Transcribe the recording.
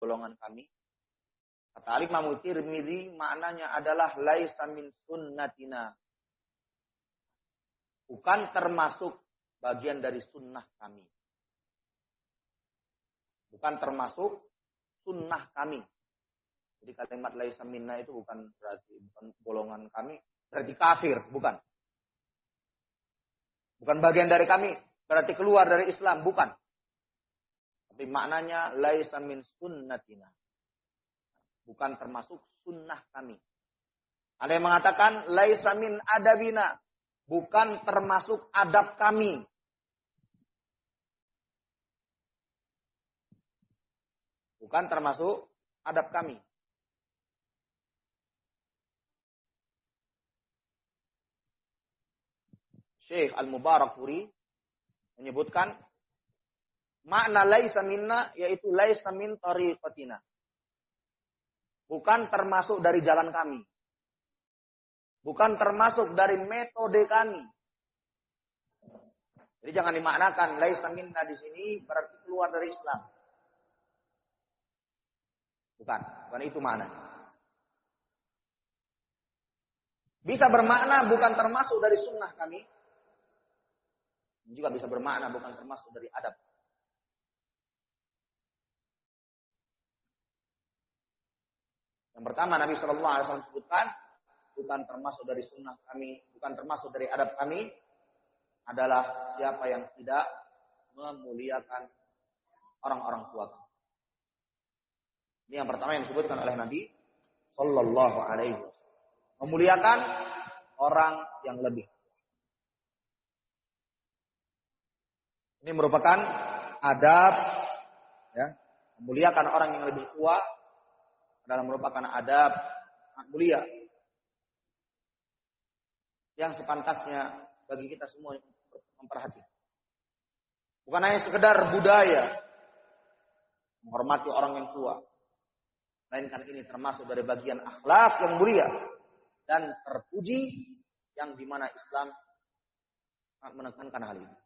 golongan kami. Kata Imam Tirmidzi, maknanya adalah laisa min sunnatina. Bukan termasuk bagian dari sunnah kami. Bukan termasuk sunnah kami. Jadi kalimat laisa minna itu bukan berarti bukan golongan kami, berarti kafir, bukan. Bukan bagian dari kami, berarti keluar dari Islam, bukan. Tapi maknanya laisa min sunnatina. Bukan termasuk sunnah kami. Ada yang mengatakan laisa min adabina. Bukan termasuk adab kami. Bukan termasuk adab kami. Syekh Al-Mubarakfuri menyebutkan makna laisa minna yaitu laisa min tariqatina. Bukan termasuk dari jalan kami. Bukan termasuk dari metode kami. Jadi jangan dimaknakan laisa minna di sini berarti keluar dari Islam. Bukan itu makna. Bisa bermakna bukan termasuk dari sunnah kami. Juga bisa bermakna bukan termasuk dari adab. Yang pertama Nabi SAW sebutkan, bukan termasuk dari sunnah kami, bukan termasuk dari adab kami, adalah siapa yang tidak memuliakan orang-orang tua. Ini yang pertama yang disebutkan oleh Nabi Sallallahu Alaihi Wasallam. Memuliakan orang yang lebih. Ini merupakan adab, ya, memuliakan orang yang lebih tua adalah merupakan adab mulia yang sepantasnya bagi kita semua memperhatikan. Bukan hanya sekedar budaya menghormati orang yang tua, melainkan ini termasuk dari bagian akhlak yang mulia dan terpuji yang dimana Islam menekankan hal ini.